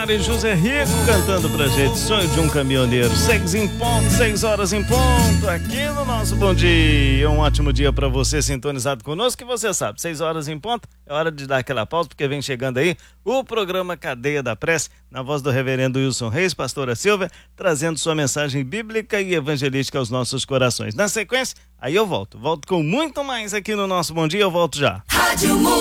Mari José Rico cantando pra gente Sonho de um Caminhoneiro. 6 em ponto, 6 horas em ponto, aqui no nosso Bom Dia. Um ótimo dia pra você sintonizado conosco, que você sabe, 6 horas em ponto, é hora de dar aquela pausa, porque vem chegando aí o programa Cadeia da Prece, na voz do reverendo Wilson Reis, pastora Silvia, trazendo sua mensagem bíblica e evangelística aos nossos corações. Na sequência, aí eu volto com muito mais aqui no nosso Bom Dia, eu volto já. Rádio